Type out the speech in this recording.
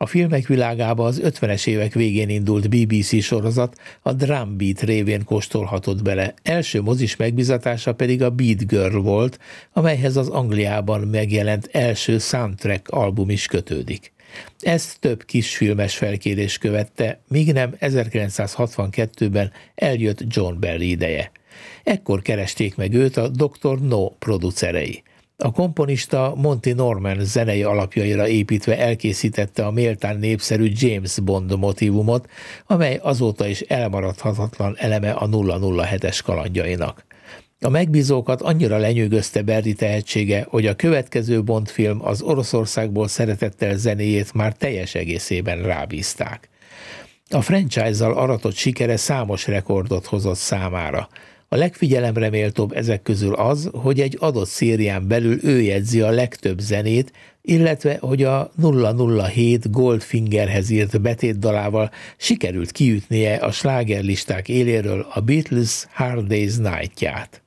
A filmek világába az 50-es évek végén indult BBC sorozat a Drum Beat révén kóstolhatott bele. Első mozis megbizatása pedig a Beat Girl volt, amelyhez az Angliában megjelent első soundtrack album is kötődik. Ezt több kisfilmes felkérés követte, míg nem 1962-ben eljött John Barry ideje. Ekkor keresték meg őt a Dr. No producerei. A komponista Monty Norman zenei alapjaira építve elkészítette a méltán népszerű James Bond motívumot, amely azóta is elmaradhatatlan eleme a 007-es kalandjainak. A megbízókat annyira lenyűgözte Barry tehetsége, hogy a következő Bond film az Oroszországból szeretettel zenéjét már teljes egészében rábízták. A franchise-zal aratott sikere számos rekordot hozott számára. A legfigyelemre méltóbb ezek közül az, hogy egy adott szérián belül ő jegyzi a legtöbb zenét, illetve hogy a 007 Goldfingerhez írt betétdalával sikerült kiütnie a slágerlisták éléről a Beatles Hard Day's Night-ját.